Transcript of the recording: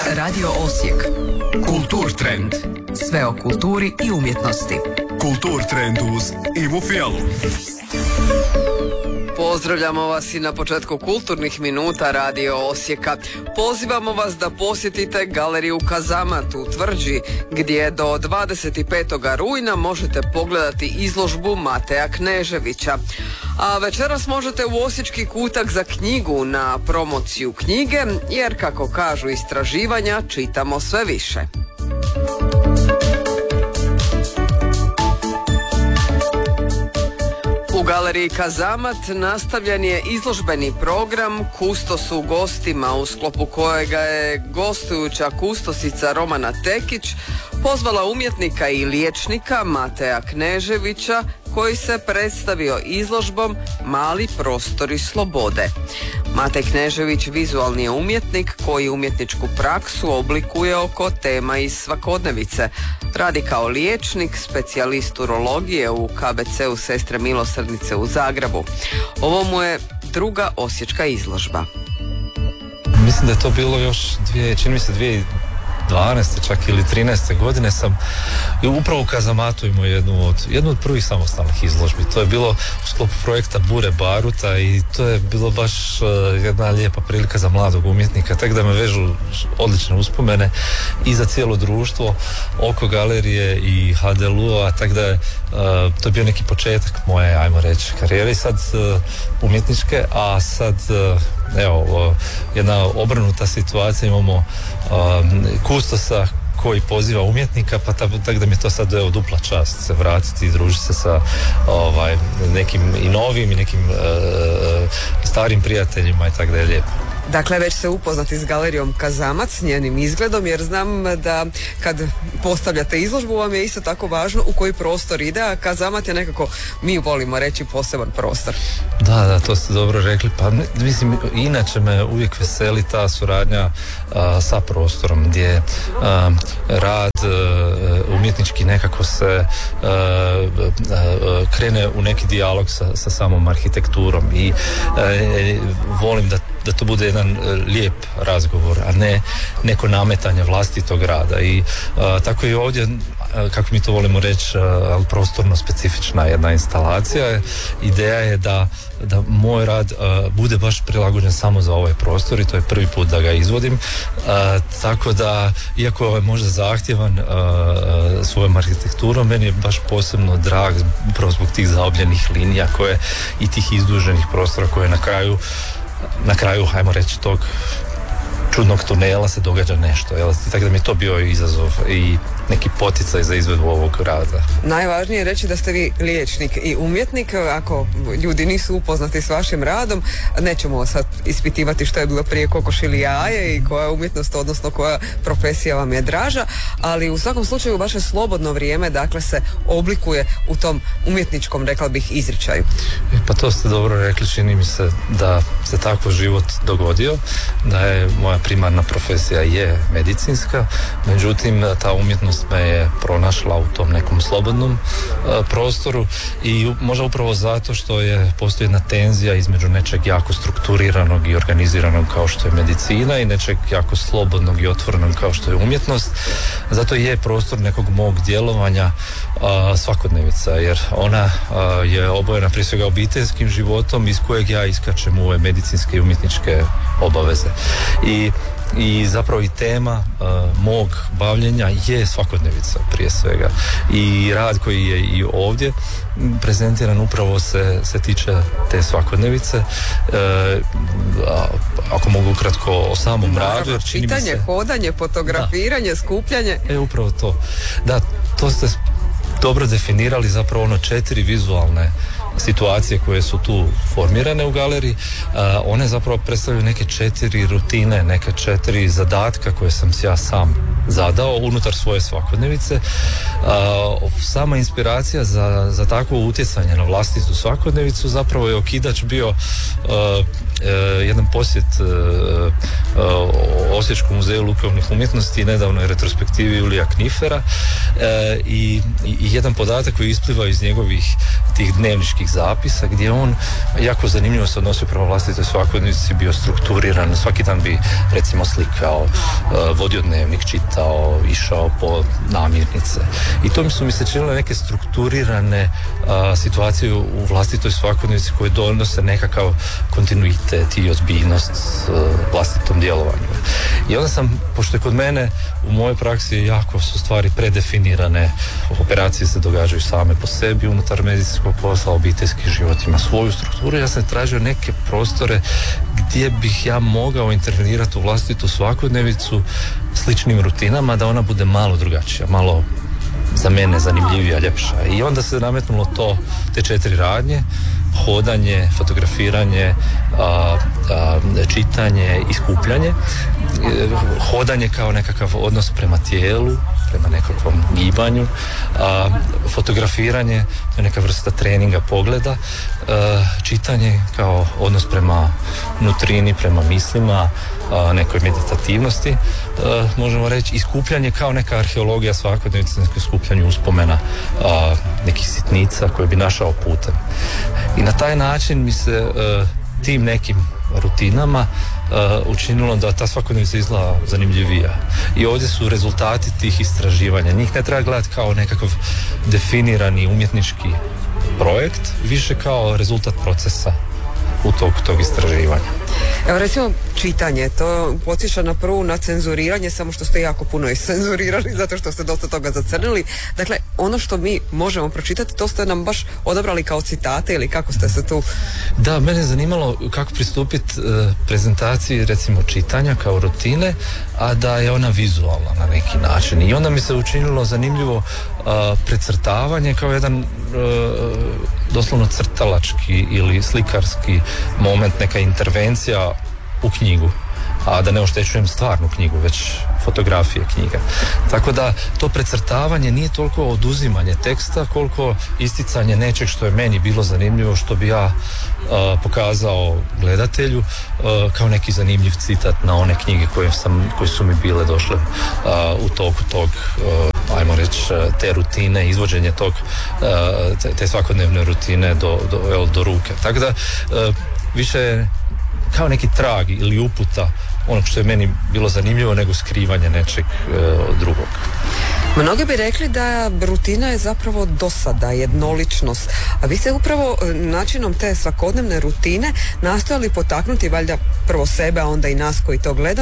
Radio Osijek. Kultur trend. Sve o kulturi i umjetnosti. Kultur trend uz Ivu Fijalu. Pozdravljamo vas i na početku kulturnih minuta Radio Osijeka. Pozivamo vas da posjetite galeriju Kazamat u Tvrđi, gdje do 25. rujna možete pogledati izložbu Mateja Kneževića. A večeras možete u Osječki kutak za knjigu na promociju knjige, jer kako kažu istraživanja, čitamo sve više. U galeriji Kazamat nastavljen je izložbeni program Kustos u gostima, u sklopu kojega je gostujuća kustosica Romana Tekić pozvala umjetnika i liječnika Mateja Kneževića, koji se predstavio izložbom Mali prostori slobode. Matej Knežević vizualni je umjetnik koji umjetničku praksu oblikuje oko tema iz svakodnevice. Radi kao liječnik, specijalist urologije u KBC-u Sestre Milosrdnice u Zagrebu. Ovo mu je druga osječka izložba. Mislim da je to bilo još čini mi se 2012. čak ili 13. godine sam upravo u Kazamatu imao jednu od prvih samostalnih izložbi. To je bilo u sklopu projekta Bure Baruta i to je bilo baš jedna lijepa prilika za mladog umjetnika, tako da me vežu odlične uspomene i za cijelo društvo oko galerije i HDLU-a, tako da je to je bio neki početak moje, ajmo reći, karijere i sad umjetničke, a sad evo, jedna obrnuta situacija, imamo kustosa koji poziva umjetnika, pa tako da mi je to sad dupla čast se vratiti i družiti se sa nekim i novim i nekim starim prijateljima i tako da je lijepo. Dakle, već se upoznati s galerijom Kazamat, s njenim izgledom, jer znam da kad postavljate izložbu vam je isto tako važno u koji prostor ide, a Kazamat je nekako, mi volimo reći, poseban prostor. Da, to ste dobro rekli. Pa mislim, inače me uvijek veseli ta suradnja sa prostorom, gdje rad umjetnički nekako se krene u neki dijalog sa samom arhitekturom i volim da to bude jedan lijep razgovor, a ne neko nametanje vlastitog rada. I tako i ovdje, kako mi to volimo reći, prostorno specifična jedna instalacija. Ideja je da moj rad bude baš prilagođen samo za ovaj prostor i to je prvi put da ga izvodim. Tako da, iako je možda zahtjevan svojom arhitekturom, meni je baš posebno drag upravo zbog tih zaobljenih linija koje i tih izduženih prostora koje na kraju, hajmo reći, tog čudnog tunela se događa nešto, jel? Tako da mi je to bio izazov i neki poticaj za izvedbu ovog rada. Najvažnije je reći da ste vi liječnik i umjetnik. Ako ljudi nisu upoznati s vašim radom, nećemo sad ispitivati što je bilo prije kokoš ili jaje i koja umjetnost, odnosno koja profesija vam je draža, ali u svakom slučaju vaše slobodno vrijeme, dakle, se oblikuje u tom umjetničkom, rekla bih, izričaju. Pa to ste dobro rekli, čini mi se da se tako život dogodio, da je moja primarna profesija je medicinska, međutim ta umjetnost me je pronašla u tom nekom slobodnom prostoru i možda upravo zato što postoji jedna tenzija između nečeg jako strukturiranog i organiziranog kao što je medicina i nečeg jako slobodnog i otvorenog kao što je umjetnost. Zato je prostor nekog mog djelovanja svakodnevica, jer ona je obojena prije svega obiteljskim životom iz kojeg ja iskačem u ove medicinske i umjetničke obaveze. I zapravo i tema mog bavljenja je svakodnevica prije svega. I rad koji je i ovdje prezentiran upravo se tiče te svakodnevice. Ako mogu ukratko o samom radu. Jer čini čitanje, mi se, hodanje, fotografiranje, skupljanje. Upravo to. Da, to ste dobro definirali, zapravo 4 vizualne situacije koje su tu formirane u galeriji. One zapravo predstavljaju neke 4 rutine, neke 4 zadatka koje sam si ja sam zadao unutar svoje svakodnevice. Sama inspiracija za takvo utjecanje na vlastitu svakodnevicu zapravo je okidač bio jedan posjet Osječkom muzeju likovnih umjetnosti nedavno je retrospektivi Julija Knifera i jedan podatak koji ispliva iz njegovih tih dnevničkih zapisa gdje on jako zanimljivo se odnosio prema vlastitoj svakodnevici, bio strukturiran, svaki dan bi recimo slikao, vodio dnevnik, čitao, išao po namirnice i to mi se činilo neke strukturirane situacije u vlastitoj svakodnevici koje donose nekakav kontinuitet i ozbiljnost vlastitom djelovanju. I onda sam, pošto je kod mene u mojoj praksi jako su stvari predefinirane, operacije se događaju same po sebi unutar medicinskog posla, obiteljski život ima svoju strukturu, ja sam tražio neke prostore gdje bih ja mogao intervenirati u vlastitu svakodnevicu sličnim rutinama da ona bude malo drugačija, malo za mene zanimljivija, ljepša. I onda se nametnulo te 4 radnje: hodanje, fotografiranje, čitanje i skupljanje. Hodanje kao nekakav odnos prema tijelu, prema nekakvom gibanju, fotografiranje je neka vrsta treninga pogleda, čitanje kao odnos prema nutrini, prema mislima, nekoj meditativnosti, možemo reći, i skupljanje kao neka arheologija svakodnevice, neko skupljanje uspomena, nekih sitnica koje bi našao putem. I na taj način mi se tim nekim rutinama učinilo da ta svakodnevica izgleda zanimljivija. I ovdje su rezultati tih istraživanja. Njih ne treba gledati kao nekakav definirani umjetnički projekt, više kao rezultat procesa u tog istraživanja. Evo recimo čitanje, to podsjeća na prvu na cenzuriranje, samo što ste jako puno iscenzurirali zato što ste dosta toga zacrnili. Dakle, ono što mi možemo pročitati, to ste nam baš odabrali kao citate ili kako ste se tu... Da, mene je zanimalo kako pristupiti prezentaciji recimo čitanja kao rutine, a da je ona vizualna na neki način. I onda mi se učinilo zanimljivo precrtavanje kao jedan doslovno crtalački ili slikarski moment, neka intervencija u knjigu, a da ne oštećujem stvarnu knjigu, već fotografije knjiga. Tako da to precrtavanje nije toliko oduzimanje teksta koliko isticanje nečeg što je meni bilo zanimljivo, što bi ja pokazao gledatelju kao neki zanimljiv citat na one knjige koje su mi bile došle u toku tog ajmo reći te rutine, izvođenje te svakodnevne rutine do ruke. Tako da više kao neki trag ili uputa onog što je meni bilo zanimljivo nego skrivanje nečeg drugog. Mnogi bi rekli da rutina je zapravo dosada, jednoličnost, a vi ste upravo načinom te svakodnevne rutine nastojali potaknuti valjda prvo sebe, a onda i nas koji to gledamo